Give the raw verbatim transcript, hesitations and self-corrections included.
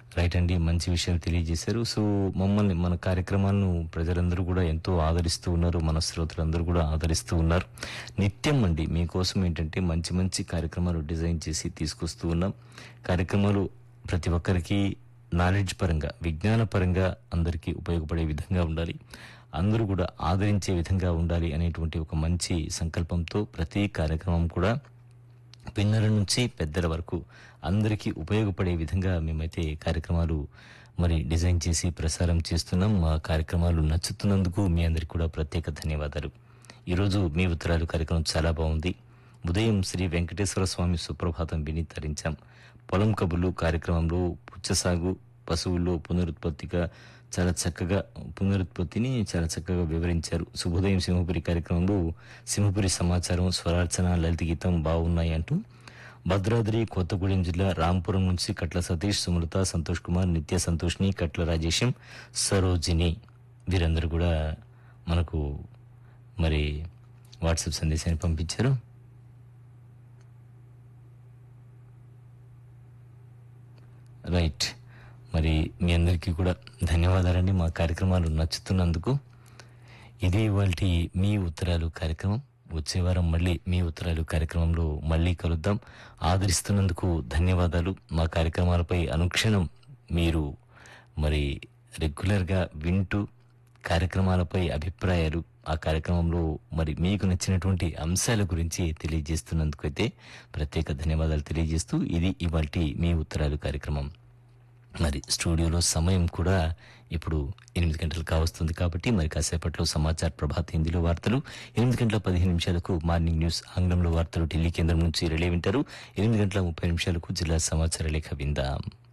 Right అండి. మంచి విషయాలు తెలియజేశారు. సో, మమ్మల్ని మన కార్యక్రమాలను ప్రజలందరూ కూడా ఎంతో ఆదరిస్తూ ఉన్నారు. మన శ్రోతలందరూ కూడా ఆదరిస్తూ ఉన్నారు. నిత్యం అండి మీకోసం ఏంటంటే మంచి మంచి కార్యక్రమాలు డిజైన్ చేసి తీసుకొస్తూ ఉన్నాం. కార్యక్రమాలు ప్రతి ఒక్కరికి నాలెడ్జ్ పరంగా, విజ్ఞాన పరంగా అందరికీ ఉపయోగపడే విధంగా ఉండాలి. అందరూ కూడా ఆదరించే విధంగా ఉండాలి అనేటువంటి ఒక మంచి సంకల్పంతో ప్రతి కార్యక్రమం కూడా పిన్నల నుంచి పెద్దల వరకు అందరికీ ఉపయోగపడే విధంగా మేమైతే కార్యక్రమాలు మరి డిజైన్ చేసి ప్రసారం చేస్తున్నాం. మా కార్యక్రమాలు నచ్చుతున్నందుకు మీ అందరికీ కూడా ప్రత్యేక ధన్యవాదాలు. ఈరోజు మీ ఉత్తరాలు కార్యక్రమం చాలా బాగుంది. ఉదయం శ్రీ వెంకటేశ్వర స్వామి సుప్రభాతం విని తరించాం. పొలం కబుర్లు కార్యక్రమంలో పుచ్చసాగు, పశువుల్లో పునరుత్పత్తిగా చాలా చక్కగా పునరుత్పత్తిని చాలా చక్కగా వివరించారు. శుభోదయం సింహపురి కార్యక్రమంలో సింహపురి సమాచారం, స్వరార్చన, లలిత గీతం బాగున్నాయి అంటూ భద్రాద్రి కొత్తగూడెం జిల్లా రాంపురం నుంచి కట్ల సతీష్, సుమలత, సంతోష్ కుమార్, నిత్య సంతోష్ని, కట్ల రాజేశం, సరోజిని వీరందరూ కూడా మనకు మరి వాట్సాప్ సందేశాన్ని పంపించారు. రైట్, మరి మీ అందరికీ కూడా ధన్యవాదాలండి. మా కార్యక్రమాలు నచ్చుతున్నందుకు. ఇది ఇవాల్టి మీ ఉత్తరాలు కార్యక్రమం. వచ్చే వారం మళ్ళీ మీ ఉత్తరాలు కార్యక్రమంలో మళ్ళీ కలుద్దాం. ఆదరిస్తున్నందుకు ధన్యవాదాలు. మా కార్యక్రమాలపై అనుక్షణం మీరు మరి రెగ్యులర్గా వింటూ కార్యక్రమాలపై అభిప్రాయాలు, ఆ కార్యక్రమంలో మరి మీకు నచ్చినటువంటి అంశాల గురించి తెలియజేస్తున్నందుకు అయితే ప్రత్యేక ధన్యవాదాలు తెలియజేస్తూ ఇది ఇవాల్టి మీ ఉత్తరాలు కార్యక్రమం. మరి స్టూడియోలో సమయం కూడా ఇప్పుడు ఎనిమిది గంటలు కావస్తుంది కాబట్టి మరి కాసేపట్లో సమాచార ప్రభాత్ హిందీలో వార్తలు, ఎనిమిది గంటల పదిహేను నిమిషాలకు మార్నింగ్ న్యూస్ ఆంగ్లంలో వార్తలు ఢిల్లీ కేంద్రం నుంచి రిలే వింటారు. ఎనిమిది గంటల ముప్పై నిమిషాలకు జిల్లా సమాచార లేఖ విందాం.